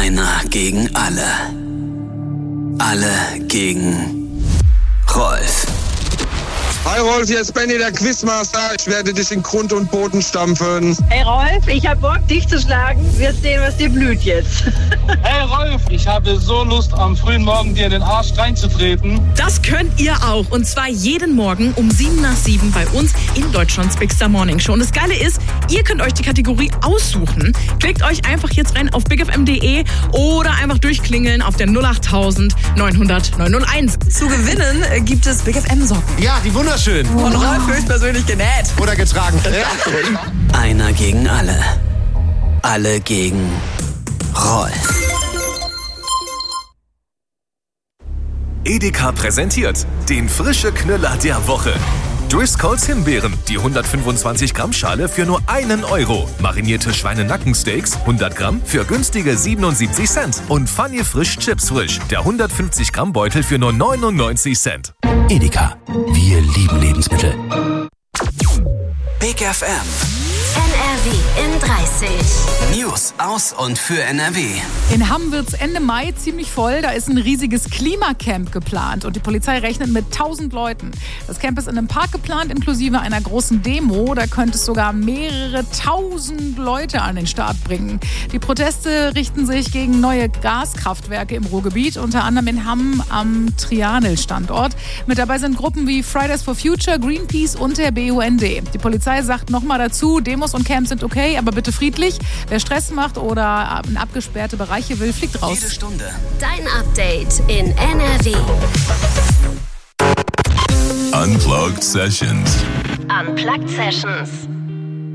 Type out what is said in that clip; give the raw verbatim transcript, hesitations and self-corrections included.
Einer gegen alle. Alle gegen Rolf. Hi Rolf, hier ist Benny, der Quizmaster. Ich werde dich in Grund und Boden stampfen. Hey Rolf, ich hab Bock, dich zu schlagen. Wir sehen, was dir blüht jetzt. Hey Rolf, ich habe so Lust, am frühen Morgen dir in den Arsch reinzutreten. Das könnt ihr auch. Und zwar jeden Morgen um sieben nach sieben bei uns in Deutschlands Big Star Morning Show. Und das Geile ist, ihr könnt euch die Kategorie aussuchen. Klickt euch einfach jetzt rein auf big f m punkt d e oder einfach durchklingeln auf der null acht neun null null neun null eins. Zu gewinnen äh, gibt es Big F M Socken. Ja, die wunderschön. Und Rolf höchstpersönlich genäht. Oder getragen. Einer gegen alle. Alle gegen Rolf. Edeka präsentiert den frische Knüller der Woche. Driscolls Himbeeren, die hundertfünfundzwanzig Gramm Schale für nur einen Euro. Marinierte Schweinenackensteaks, hundert Gramm für günstige siebenundsiebzig Cent. Und Funny Frisch Chips Frisch, der hundertfünfzig Gramm Beutel für nur neunundneunzig Cent. Edeka, wir lieben Lebensmittel. Big F M. N R W in dreißig. News aus und für N R W. In Hamm wird's Ende Mai ziemlich voll. Da ist ein riesiges Klimacamp geplant und die Polizei rechnet mit tausend Leuten. Das Camp ist in einem Park geplant, inklusive einer großen Demo. Da könnte es sogar mehrere tausend Leute an den Start bringen. Die Proteste richten sich gegen neue Gaskraftwerke im Ruhrgebiet, unter anderem in Hamm am Trianel-Standort. Mit dabei sind Gruppen wie Fridays for Future, Greenpeace und der B U N D. Die Polizei sagt nochmal dazu, Demos und Camps sind okay, aber bitte friedlich. Wer Stress macht oder in abgesperrte Bereiche will, fliegt raus. Jede Stunde. Dein Update in N R W. Unplugged Sessions. Unplugged Sessions.